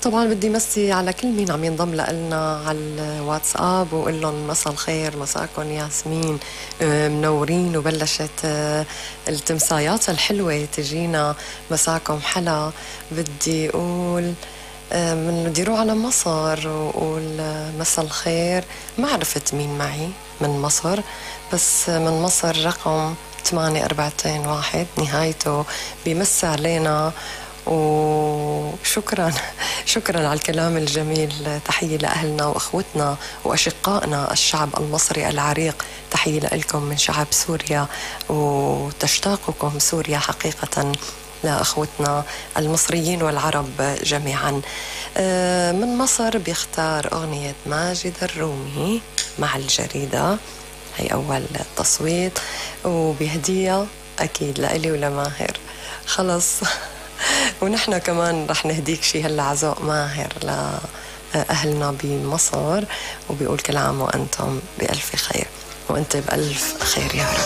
طبعا بدي مسي على كل مين عم ينضم لنا على الواتساب وقول لهم مساء الخير، مساكم ياسمين، منورين وبلشت التمسايات الحلوة تجينا، مساكم حلا. بدي أقول بدي روح على مصر وقول مساء الخير. ما عرفت مين معي من مصر، بس من مصر رقم 8421 نهايته بيمسي علينا. وشكرا شكرا على الكلام الجميل. تحية لأهلنا وأخوتنا وأشقائنا الشعب المصري العريق، تحية لكم من شعب سوريا، وتشتاقكم سوريا حقيقة لأخوتنا المصريين والعرب جميعا. من مصر بيختار أغنية ماجد الرومي مع الجريدة، هي أول تصويت، وبهدية أكيد لإلي ولماهر. خلص ونحن كمان رح نهديك شي هلا عزاء ماهر لأهلنا بمصر، وبيقول كل عام وأنتم بألف خير، وأنت بألف خير يا رب.